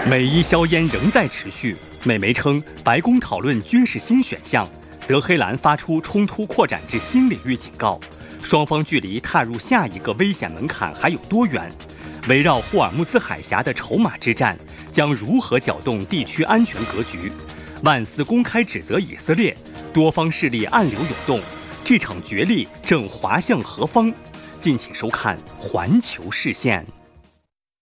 美伊硝烟仍在持续。美媒称，白宫讨论军事新选项，德黑兰发出冲突扩展至新领域警告，双方距离踏入下一个危险门槛还有多远？围绕霍尔木兹海峡的筹码之战将如何搅动地区安全格局？万斯公开指责以色列，多方势力暗流涌动，这场角力正滑向何方？敬请收看《环球视线》。